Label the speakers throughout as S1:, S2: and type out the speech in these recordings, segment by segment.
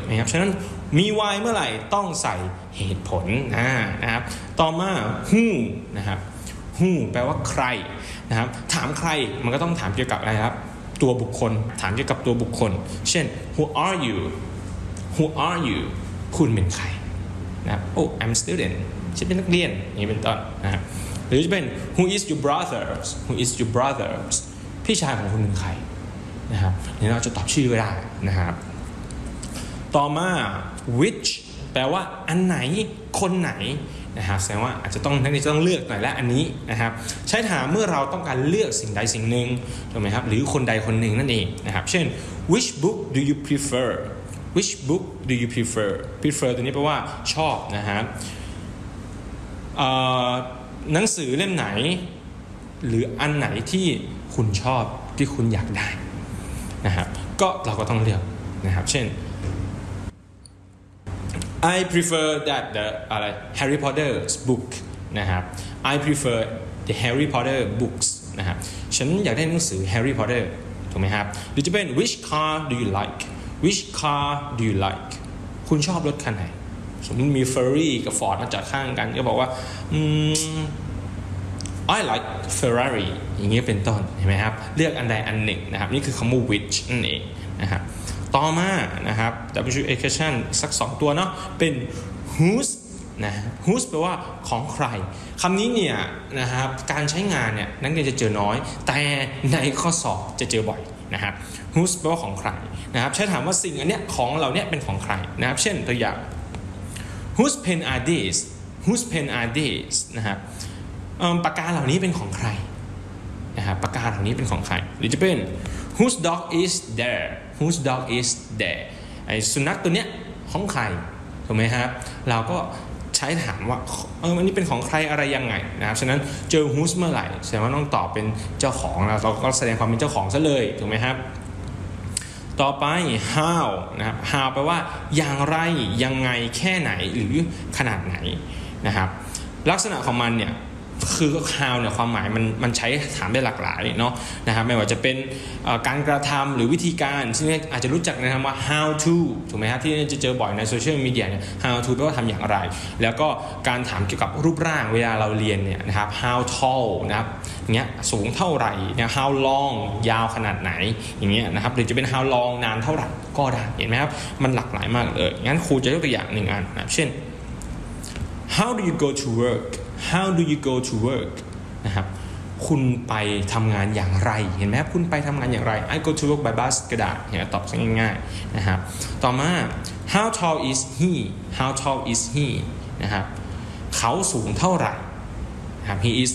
S1: นะครับฉะนั้นมี why เมื่อไหร่ต้องใส่เหตุผลนะครับต่อมา who นะครับ who แปลว่าใครนะครับถามใครมันก็ต้องถามเกี่ยวกับอะไรครับตัวบุคคลถามเกี่ยวกับตัวบุคคลเช่น who are you คุณเป็นใครนะครับ oh I'm a student ฉันเป็นนักเรียนอย่างนี้เป็นต้นนะครับหรือจะเป็น who is your brothers พี่ชายของคุณเป็นใครนะครับนี่เราจะตอบชื่อก็ได้นะครับต่อมา which แปลว่าอันไหนคนไหนนะครับแสดงว่าอาจจะต้องนักเรียนจะต้องเลือกหน่อยและอันนี้นะครับใช้ถามเมื่อเราต้องการเลือกสิ่งใดสิ่งหนึ่งถูกไหมครับหรือคนใดคนหนึ่งนั่นเองนะครับเช่น which book do you prefer prefer ตัวนี้แปลว่าชอบนะครับหนังสือเล่มไหนหรืออันไหนที่คุณชอบที่คุณอยากได้นะครับก็เราก็ต้องเลือกนะครับเช่น I prefer that the Harry Potter's book นะครับ I prefer the Harry Potter books นะครับฉันอยากได้หนังสือ Harry Potter ถูกไหมครับหรือจะเป็น which car do you like คุณชอบรถคันไหนสมมติมี Ferrari กับ Ford มาจอดข้างกันก็บอกว่า I like Ferrari อย่างนี้เป็นต้นเห็นไหมครับเลือกอันใดอันหนึ่งนะครับนี่คือคำว่า which นั่นเองนะครับต่อมานะครับ WH สัก2ตัวเนาะเป็น whose นะ whose แปลว่าของใครคำนี้เนี่ยนะครับการใช้งานเนี่ยนักเรียนจะเจอน้อยแต่ในข้อสอบจะเจอบ่อยนะครับ whose แปลว่าของใครนะครับใช้ถามว่าสิ่งอันเนี้ยของเราเนี่ยเป็นของใครนะครับเช่นตัวอย่าง whose pen are these นะครับปากกาเหล่านี้เป็นของใครนะครับปากกาเหล่านี้เป็นของใครหรือจะเป็น whose dog is there ไอ้สุนัขตัวเนี้ยของใครถูกไหมครับเราก็ใช้ถามว่าอันนี้เป็นของใครอะไรยังไงนะครับฉะนั้นเจอ whose เมื่อไหร่แสดงว่าต้องตอบเป็นเจ้าของเราก็แสดงความเป็นเจ้าของซะเลยถูกไหมครับต่อไป how นะครับ how แปลว่าอย่างไรยังไงแค่ไหนหรือขนาดไหนนะครับลักษณะของมันเนี่ยคือ how เนี่ยความหมายมันใช้ถามได้หลากหลายเนาะนะครับไม่ว่าจะเป็นการกระทำหรือวิธีการซึ่งอาจจะรู้จักนะครับว่า how to ถูกไหมครับที่จะเจอบ่อยในโซเชียลมีเดียเนี่ย how to แปลว่าทำอย่างไรแล้วก็การถามเกี่ยวกับรูปร่างเวลาเราเรียนเนี่ยนะครับ how tall นะครับอย่างเงี้ยสูงเท่าไหร่เนี่ย how long ยาวขนาดไหนอย่างเงี้ยนะครับหรือจะเป็น how long นานเท่าไหร่ก็ได้เห็นไหมครับมันหลากหลายมากเลยงั้นครูจะยกตัวอย่าง1อันนะเช่น how do you go to work นะครับคุณไปทำงานอย่างไรเห็นไหมครับคุณไปทำงานอย่างไร I go to work by bus ก็ได้เห็นไหมตอบง่ายๆนะครับต่อมา how tall is he นะครับเขาสูงเท่าไหร่นะครับ he is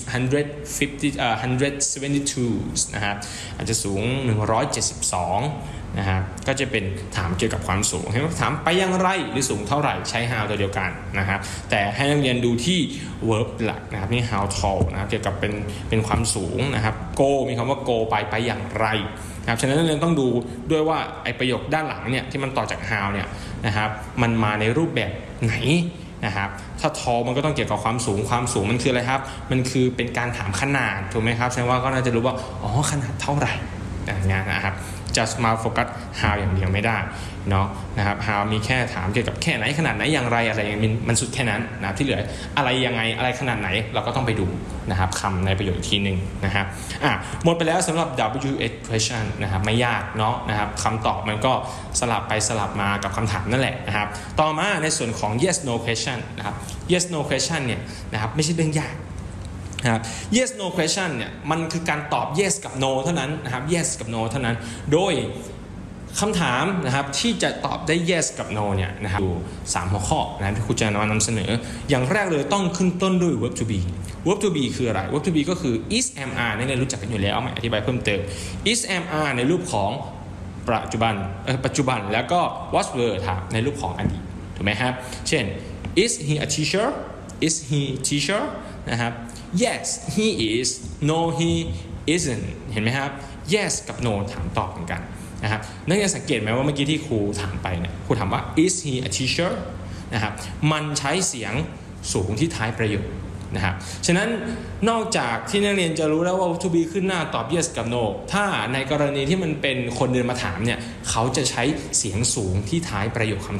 S1: 172นะครับอาจจะสูง172นะครับก็จะเป็นถามเกี่ยวกับความสูงให้ถามไปอย่างไรหรือสูงเท่าไหร่ใช้ how ตัวเดียวกันนะครับแต่ให้นักเรียนดูที่ verb หลักนะครับนี่ how tall นะครับเกี่ยวกับเป็นความสูงนะครับ go มีคำว่า go ไปอย่างไรนะครับฉะนั้นนักเรียนต้องดูด้วยว่าไอประโยคด้านหลังเนี่ยที่มันต่อจาก how เนี่ยนะครับมันมาในรูปแบบไหนนะครับถ้า tall มันก็ต้องเกี่ยวกับความสูงมันคืออะไรครับมันคือเป็นการถามขนาดถูกไหมครับแสดงว่าก็น่าจะรู้ว่าอ๋อขนาดเท่าไหร่งานนะครับจะมาโฟกัส how อย่างเดียวไม่ได้เนาะนะครับ how มีแค่ถามเกี่ยวกับแค่ไหนขนาดไหนอย่างไรอะไรมันสุดแค่นั้นนะครับที่เหลืออะไรยังไงอะไรขนาดไหนเราก็ต้องไปดูนะครับคำในประโยคอีกทีนึงนะครับหมดไปแล้วสำหรับ WH question นะครับไม่ยากเนาะนะครับคำตอบมันก็สลับไปสลับมากับคำถามนั่นแหละนะครับต่อมาในส่วนของ yes no question นะครับ yes no question เนี่ยนะครับไม่ใช่เรื่องยากนะครับ yes no question เนี่ยมันคือการตอบ yes กับ no เท่านั้นนะครับ yes กับ no เท่านั้นโดยคำถามนะครับที่จะตอบได้ yes กับ no เนี่ยนะครับดู3หัวข้อนะที่ครูจะนำเสนออย่างแรกเลยต้องขึ้นต้นด้วย verb to be verb to be คืออะไร verb to be ก็คือ is am are นี่เรารู้จักกันอยู่แล้วไม่อธิบายเพิ่มเติม is am are ในรูปของปัจจุบันแล้วก็ was were ในรูปของอดีตถูกไหมครับเช่น is he a teacher นะครับ yes he is no he isn't เห็นไหมครับ yes กับ no ถามตอบเหมือนกันนะครับนักเรียนสังเกตไหมว่าเมื่อกี้ที่ครูถามไปเนี่ยครูถามว่า is he a teacher นะครับมันใช้เสียงสูงที่ท้ายประโยคนะครับฉะนั้นนอกจากที่นักเรียนจะรู้แล้วว่า to be ขึ้นหน้าตอบ yes กับ no ถ้าในกรณีที่มันเป็นคนเดินมาถามเนี่ยเขาจะใช้เสียงสูงที่ท้ายประโยคคำ